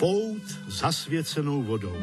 Pout zasvěcenou vodou.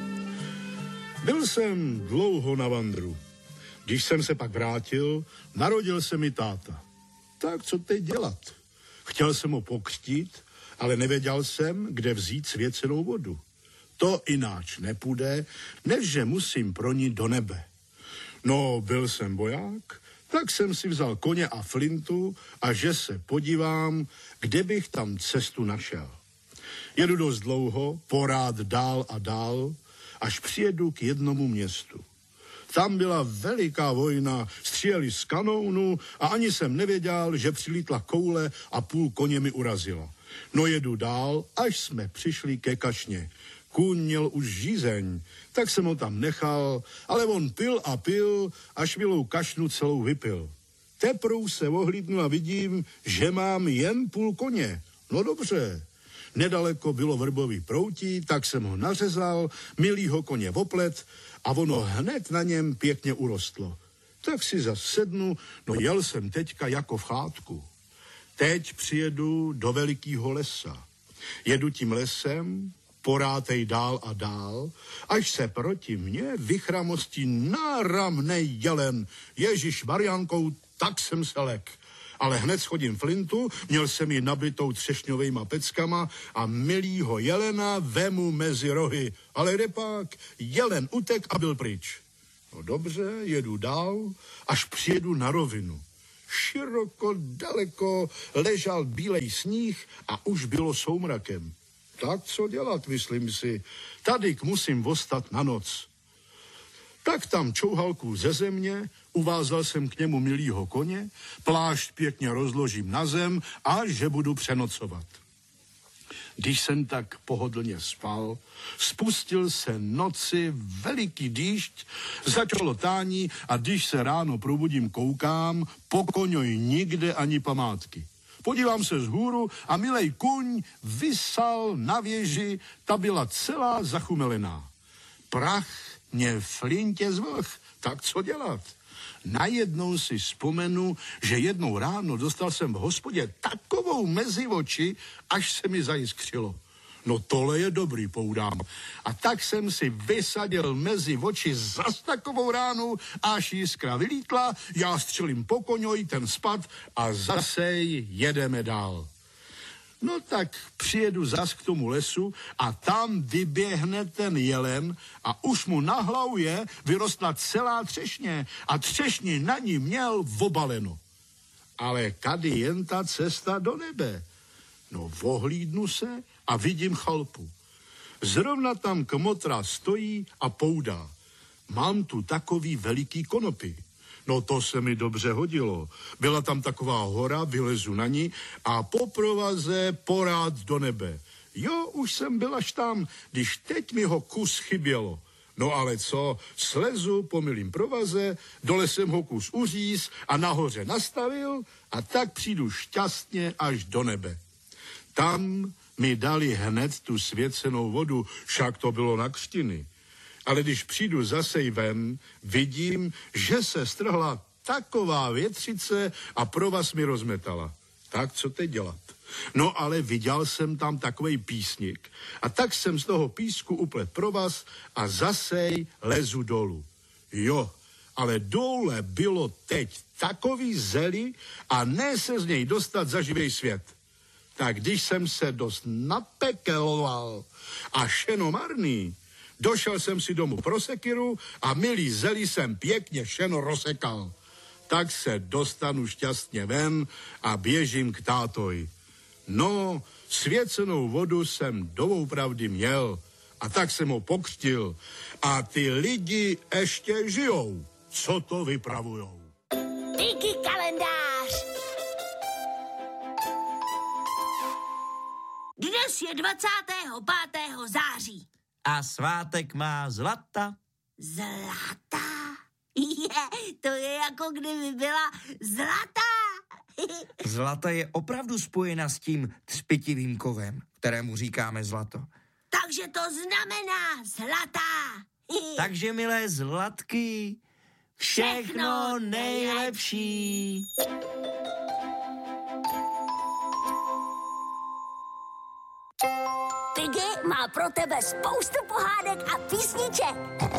Byl jsem dlouho na vandru. Když jsem se pak vrátil, narodil se mi táta. Tak co teď dělat? Chtěl jsem ho pokřtít, ale nevěděl jsem, kde vzít svěcenou vodu. To ináč nepůjde, než že musím pronít do nebe. No, byl jsem voják, tak jsem si vzal koně a flintu a že se podívám, kde bych tam cestu našel. Jedu dost dlouho, porád dál a dál, až přijedu k jednomu městu. Tam byla veliká vojna, stříleli z kanounu a ani jsem nevěděl, že přilítla koule a půl koně mi urazila. No jedu dál, až jsme přišli ke kašně. Kůň měl už žízeň, tak jsem ho tam nechal, ale on pil a pil, až milou kašnu celou vypil. Teprve se ohlídnu a vidím, že mám jen půl koně. No dobře. Nedaleko bylo vrbový proutí, tak jsem ho nařezal, milýho koně oplet a ono hned na něm pěkně urostlo. Tak si zas sednu, no jel jsem teďka jako v chátku. Teď přijedu do velikýho lesa. Jedu tím lesem, porátej dál a dál, až se proti mně vychramostí náramnej jelen. Ježíš Mariánkou, tak jsem se lek. Ale hned schodím flintu, měl jsem ji nabitou třešňovejma peckama a milýho jelena vemu mezi rohy. Ale kde pak? Jelen utek a byl pryč. No dobře, jedu dál, až přijedu na rovinu. Široko, daleko ležal bílej sníh a už bylo soumrakem. Tak co dělat, myslím si. Tadyk musím vostat na noc. Tak tam čouhalku ze země, uvázal jsem k němu milýho koně, plášť pěkně rozložím na zem a že budu přenocovat. Když jsem tak pohodlně spal, spustil se noci veliký dýšť, začalo tání a když se ráno probudím, koukám, po koňoj nikde ani památky. Podívám se vzhůru a milej kuň visal na věži, ta byla celá zachumelená. Prach mě flintě zvlh, tak co dělat? Najednou si vzpomenu, že jednou ráno dostal jsem v hospodě takovou mezi oči, až se mi zajiskřilo. No tohle je dobrý, poudám. A tak jsem si vysadil mezi oči zas takovou ránu, až jiskra vylítla, já střelím po koňoj, ten spad a zase jedeme dál. No tak přijedu zas k tomu lesu a tam vyběhne ten jelen a už mu na hlavu vyrostla celá třešně a třešni na ní měl obaleno. Ale kady jen ta cesta do nebe? No vohlídnu se a vidím chalpu. Zrovna tam kmotra stojí a poudá. Mám tu takový veliký konopy. No to se mi dobře hodilo. Byla tam taková hora, vylezu na ní a po provaze porád do nebe. Jo, už jsem byl až tam, když teď mi ho kus chybělo. No ale co, slezu po milým provaze, dole jsem ho kus uříz a nahoře nastavil a tak přijdu šťastně až do nebe. Tam mi dali hned tu svěcenou vodu, však to bylo na křtiny. Ale když přijdu zase ven, vidím, že se strhla taková větřice a provaz mi rozmetala. Tak co teď dělat? No ale viděl jsem tam takovej písnik a tak jsem z toho písku uplet provaz a zase lezu dolů. Jo, ale dole bylo teď takový zeli a ne se z něj dostat za živej svět. Tak když jsem se dost napekeloval a šeno marný, došel jsem si domů pro sekiru a milý zeli jsem pěkně šeno rozsekal. Tak se dostanu šťastně ven a běžím k tátoj. No, svěcenou vodu jsem doopravdy měl a tak jsem ho pokřtil. A ty lidi ještě žijou. Co to vypravujou? Díky kalendář! Dnes je 25. září. A svátek má Zlata. Zlata? To je jako kdyby byla zlatá. Zlata je opravdu spojena s tím třpitivým kovem, kterému říkáme zlato. Takže to znamená zlatá. Takže, milé zlatky, všechno nejlepší. Piggy má pro tebe spoustu pohádek a písniček.